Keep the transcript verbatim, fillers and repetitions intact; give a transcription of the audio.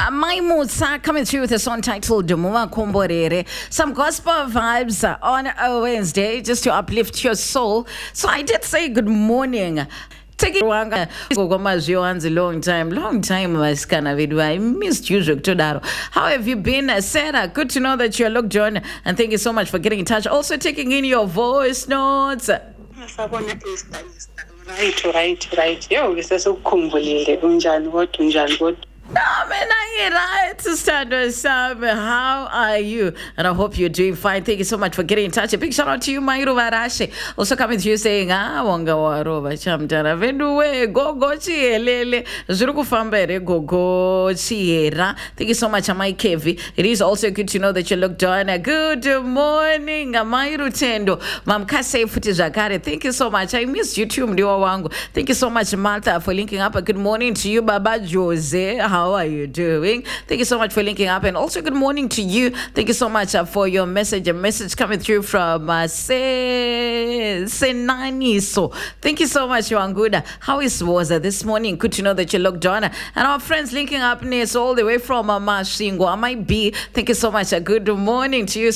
Uh, my Musa coming through with a song titled Dumuma Komborere. Some gospel vibes uh, on a Wednesday just to uplift your soul. So I did say good morning. Take it wanga a long time, long time maskana video. I missed you, Todaro. How have you been, Sarah? Good to know that you're locked on, and thank you so much for getting in touch. Also taking in your voice notes. Right, right, right. Yo, this is so kumbulile. Unjani what, unjani what. No, man, I right to stand with Sam. How are you? And I hope you're doing fine. Thank you so much for getting in touch. A big shout out to you, Mairu Varashe. Also coming to you saying, ah, wanga waroba chamtara venduwe go go chielele zuruku fambere go go chiera. Thank you so much, Amai Kevi. It is also good to know that you looked on. Good morning, Mairu Tendo. Mam Kase Futi Zakare. Thank you so much. I missed you too, Mdiwa wangu. Thank you so much, Malta, for linking up. A good morning to you, Baba Jose. How are you doing? Thank you so much for linking up, and also good morning to you. Thank you so much uh, for your message. A message coming through from uh, Se Senani. So thank you so much, Yoanguda. How is was uh, this morning? Good to know that you logged on, and our friends linking up near all the way from uh, Mashingo. I might be. Thank you so much. Uh, good morning to you.